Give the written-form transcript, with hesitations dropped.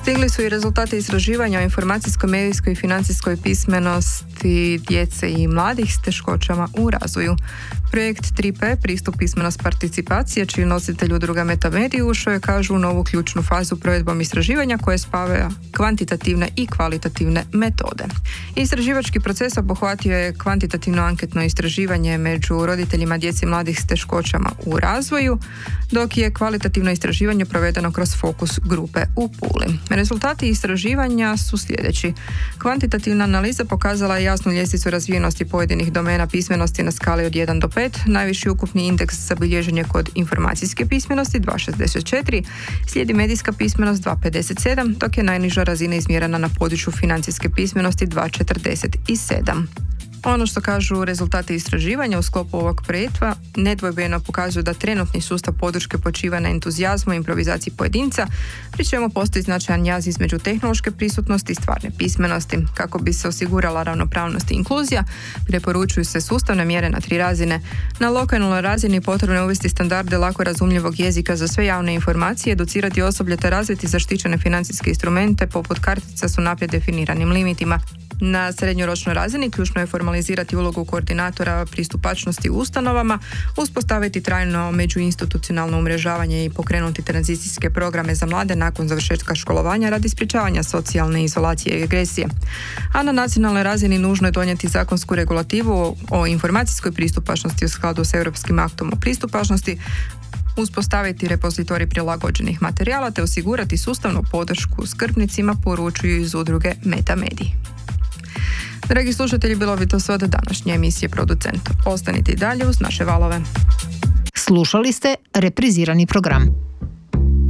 Stigli su i rezultati istraživanja o informacijskoj, medijskoj i financijskoj pismenosti djece i mladih s teškoćama u razvoju. Projekt 3P, pristup, pismenost, participacija, čiji nositelj udruga Metamediju ušao je, kažu, u novu ključnu fazu provedbom istraživanja koje spaja kvantitativne i kvalitativne metode. Istraživački proces obuhvatio je kvantitativno anketno istraživanje među roditeljima djece i mladih s teškoćama u razvoju, dok je kvalitativno istraživanje provedeno kroz fokus grupe u Puli. Rezultati istraživanja su sljedeći. Kvantitativna analiza pokazala je jasnu ljestvicu razvijenosti pojedinih domena pismenosti na skali od 1 do 5, najviši ukupni indeks zabilježen kod informacijske pismenosti 2,64, slijedi medijska pismenost 2,57, dok je najniža razina izmjerena na području financijske pismenosti 2,47. Ono što kažu rezultati istraživanja u sklopu ovog projekta nedvojbeno pokazuju da trenutni sustav podrške počiva na entuzijazmu i improvizaciji pojedinca, pri čemu postoji značajan jaz između tehnološke prisutnosti i stvarne pismenosti. Kako bi se osigurala ravnopravnost i inkluzija, preporučuju se sustavne mjere na 3 razine. Na lokalnoj razini potrebno je uvesti standarde lako razumljivog jezika za sve javne informacije, educirati osoblje te razviti zaštićene financijske instrumente poput kartica s unaprijed definiranim limitima. Na srednjoročnoj razini ključno je formalizirati ulogu koordinatora pristupačnosti u ustanovama, uspostaviti trajno međuinstitucionalno umrežavanje i pokrenuti tranzicijske programe za mlade nakon završetka školovanja radi sprječavanja socijalne izolacije i agresije. A na nacionalnoj razini nužno je donijeti zakonsku regulativu o informacijskoj pristupačnosti u skladu s Europskim aktom o pristupačnosti, uspostaviti repozitorij prilagođenih materijala te osigurati sustavnu podršku skrbnicima, poručuju iz udruge Metamedij. Dragi slušatelji, bilo bi to sve od današnje emisije Producent. Ostanite i dalje uz naše valove. Slušali ste reprizirani program.